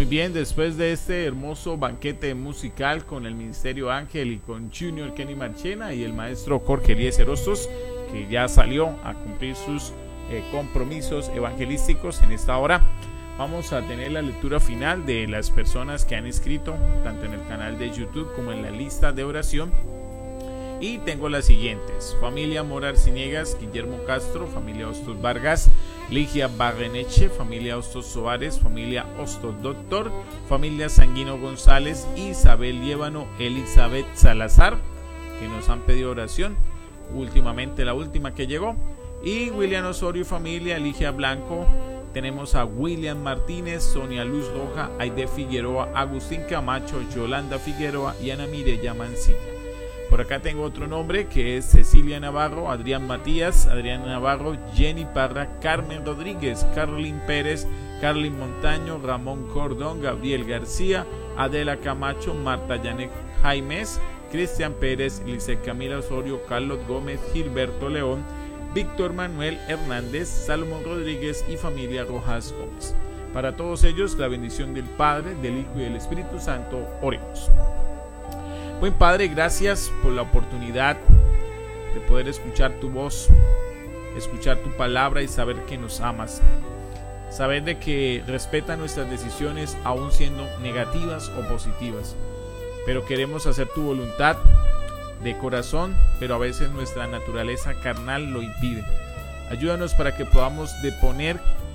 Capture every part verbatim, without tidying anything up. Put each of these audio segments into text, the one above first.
bien, después de este hermoso banquete musical con el Ministerio Ángel y con Junior Kenny Marchena y el maestro Jorge Eliezer Hostos, que ya salió a cumplir sus eh, compromisos evangelísticos en esta hora, vamos a tener la lectura final de las personas que han escrito, tanto en el canal de YouTube como en la lista de oración. Y tengo las siguientes: familia Mora Arciniegas, Guillermo Castro, familia Hostos Vargas, Ligia Barreneche, familia Hostos Soares, familia Hostos Doctor, familia Sanguino González, Isabel Llévano, Elizabeth Salazar, que nos han pedido oración, últimamente la última que llegó, y William Osorio y familia, Ligia Blanco. Tenemos a William Martínez, Sonia Luz Roja, Aide Figueroa, Agustín Camacho, Yolanda Figueroa y Ana Mireya Mancilla. Por acá tengo otro nombre que es Cecilia Navarro, Adrián Matías, Adrián Navarro, Jenny Parra, Carmen Rodríguez, Carolín Pérez, Carlin Montaño, Ramón Cordón, Gabriel García, Adela Camacho, Marta Yanek Jaimes, Cristian Pérez, Lice Camila Osorio, Carlos Gómez, Gilberto León, Víctor Manuel Hernández, Salomón Rodríguez y familia Rojas Gómez. Para todos ellos, la bendición del Padre, del Hijo y del Espíritu Santo. Oremos. Buen Padre, gracias por la oportunidad de poder escuchar tu voz, escuchar tu palabra y saber que nos amas. Saber de que respeta nuestras decisiones aún siendo negativas o positivas. Pero queremos hacer tu voluntad de corazón, pero a veces nuestra naturaleza carnal lo impide. Ayúdanos para que podamos deponer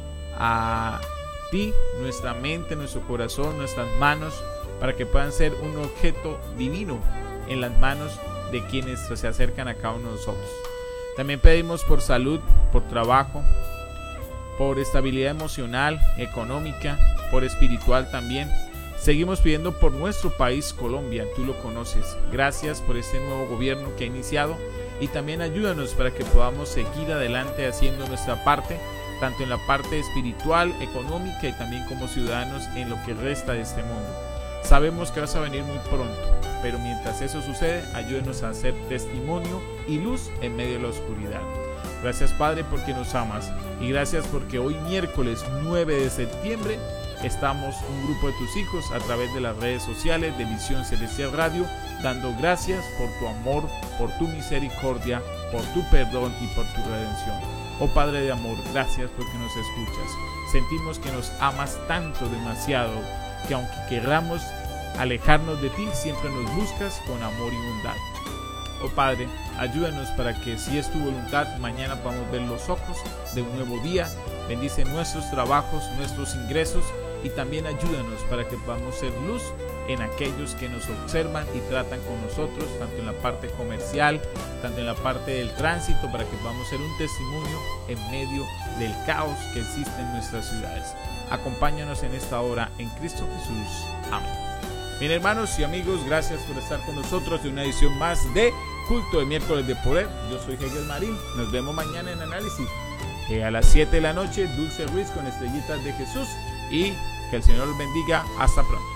a ti nuestra mente, nuestro corazón, nuestras manos, para que puedan ser un objeto divino en las manos de quienes se acercan a cada uno de nosotros. También pedimos por salud, por trabajo, por estabilidad emocional, económica, por espiritual también. Seguimos pidiendo por nuestro país, Colombia, tú lo conoces. Gracias por este nuevo gobierno que ha iniciado y también ayúdanos para que podamos seguir adelante haciendo nuestra parte, tanto en la parte espiritual, económica y también como ciudadanos en lo que resta de este mundo. Sabemos que vas a venir muy pronto, pero mientras eso sucede, ayúdenos a hacer testimonio y luz en medio de la oscuridad. Gracias, Padre, porque nos amas, y gracias porque hoy miércoles nueve de septiembre estamos un grupo de tus hijos a través de las redes sociales de Visión Celestial Radio, dando gracias por tu amor, por tu misericordia, por tu perdón y por tu redención. Oh Padre de amor, gracias porque nos escuchas. Sentimos que nos amas tanto, demasiado, que aunque queramos alejarnos de ti, siempre nos buscas con amor y bondad. Oh Padre, ayúdanos para que, si es tu voluntad, mañana podamos ver los ojos de un nuevo día. Bendice nuestros trabajos, nuestros ingresos, y también ayúdanos para que podamos ser luz en aquellos que nos observan y tratan con nosotros, tanto en la parte comercial, tanto en la parte del tránsito, para que podamos ser un testimonio en medio del caos que existe en nuestras ciudades. Acompáñanos en esta hora en Cristo Jesús. Amén. Bien, hermanos y amigos, gracias por estar con nosotros en una edición más de Culto de Miércoles de Poder. Yo soy Hegel Marín. Nos vemos mañana en Análisis. Eh, a las siete de la noche, Dulce Ruiz con Estrellitas de Jesús. Y que el Señor los bendiga. Hasta pronto.